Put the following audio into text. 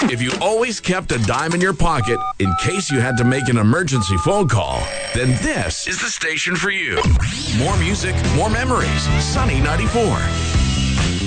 If you always kept a dime in your pocket in case you had to make an emergency phone call, then this is the station for you. More music, more memories. Sunny 94.